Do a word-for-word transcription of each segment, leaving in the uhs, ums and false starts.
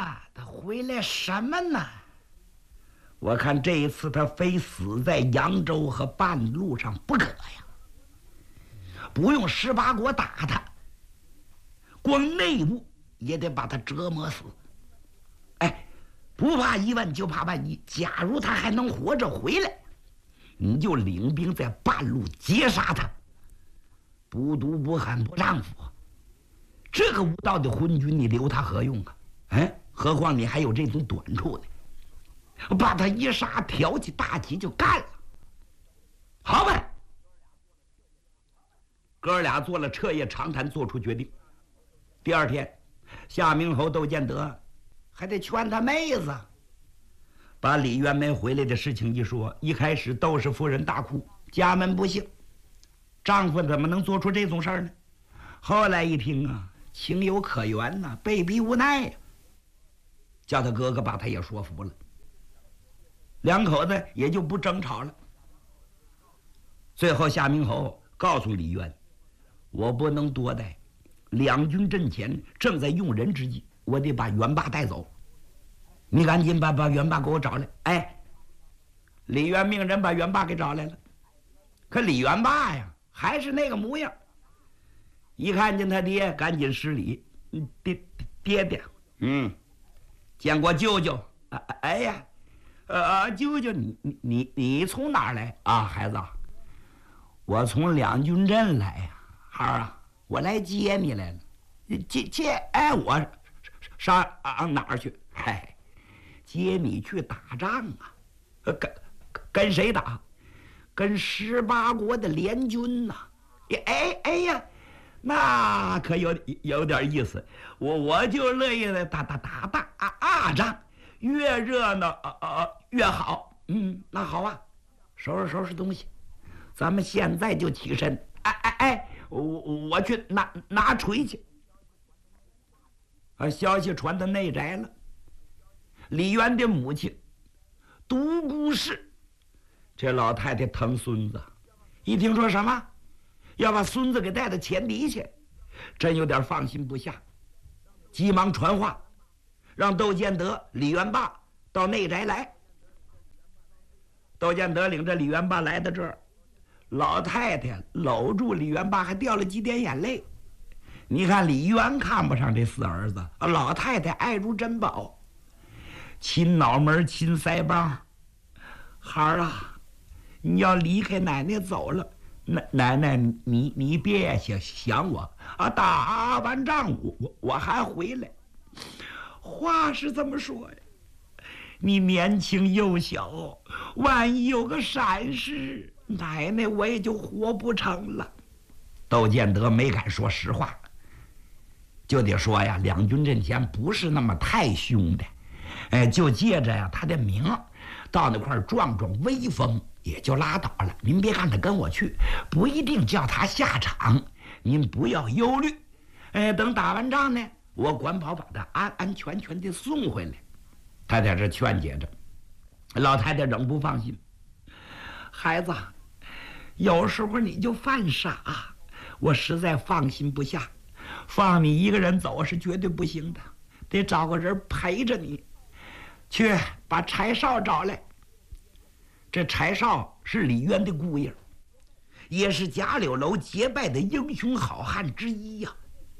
他回来什么呢？我看这一次他非死在扬州和半路上不可呀！不用十八国打他，光内部也得把他折磨死。哎，不怕一万就怕万一，假如他还能活着回来，你就领兵在半路截杀他。不毒不寒不丈夫，这个无道的昏君，你留他何用啊？哎，何况你还有这种短处呢，把他一杀，挑起大旗就干了。好吧，哥俩做了彻夜长谈，做出决定。第二天，夏明侯窦建德还得劝他妹子，把李元梅回来的事情一说。一开始窦氏夫人大哭，家门不幸，丈夫怎么能做出这种事儿呢？后来一听啊，情有可原呐、啊，被逼无奈呀、啊，叫他哥哥把他也说服了，两口子也就不争吵了。最后夏明侯告诉李渊，我不能多待，两军阵前正在用人之际，我得把袁霸带走，你赶紧把把袁霸给我找来。哎，李渊命人把袁霸给找来了，可李元霸呀还是那个模样，一看见他爹赶紧施礼，爹爹爹，嗯，见过舅舅。啊、哎呀，呃，舅舅你你你你从哪儿来啊，孩子？我从两军镇来呀，孩儿啊，我来接你来了。接接，哎，我上啊哪儿去？嗨，接你去打仗啊，跟跟谁打？跟十八国的联军呐、啊！哎哎呀，那可有有点意思。我我就乐意的打打打大啊啊仗，越热闹啊啊越好。嗯，那好啊，收拾收拾东西，咱们现在就起身。哎哎哎，我我去拿拿锤去。啊，消息传到内宅了。李渊的母亲独孤氏，这老太太疼孙子，一听说什么要把孙子给带到前敌去，真有点放心不下，急忙传话，让窦建德、李元霸到内宅来。窦建德领着李元霸来到这儿，老太太搂住李元霸，还掉了几点眼泪。你看李渊看不上这四儿子，老太太爱如珍宝，亲脑门亲腮帮。孩儿啊，你要离开奶奶走了，奶奶奶你你别想想我啊！打完仗我我我还回来。话是这么说呀，你年轻幼小，万一有个闪失，奶奶我也就活不成了。窦建德没敢说实话，就得说呀，两军阵前不是那么太凶的，哎，就借着呀他的名，到那块壮壮威风也就拉倒了。您别看他跟我去，不一定叫他下场，您不要忧虑。哎，等打完仗呢，我管保把他安安全全的送回来。他在这劝解着，老太太仍不放心。孩子，有时候你就犯傻，我实在放心不下，放你一个人走是绝对不行的，得找个人陪着你。去把柴少找来。这柴少是李渊的姑爷，也是贾柳楼结拜的英雄好汉之一呀、啊。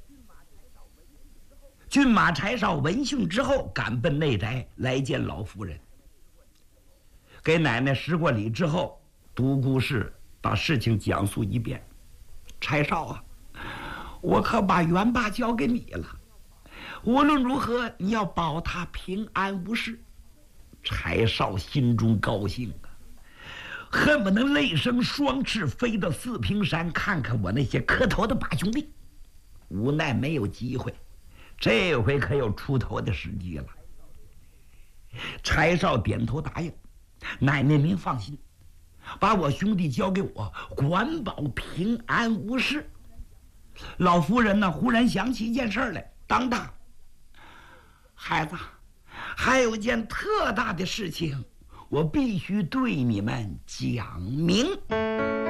骏马柴少闻讯之后，赶奔内宅来见老夫人，给奶奶施过礼之后，独孤氏把事情讲述一遍。柴少啊，我可把元霸交给你了，无论如何你要保他平安无事。柴少心中高兴啊，恨不能累生双翅飞到四平山看看我那些磕头的八兄弟，无奈没有机会，这回可有出头的时机了。柴少点头答应，奶奶您放心，把我兄弟交给我，管保平安无事。老夫人呢，忽然想起一件事来，当当，孩子，还有件特大的事情，我必须对你们讲明。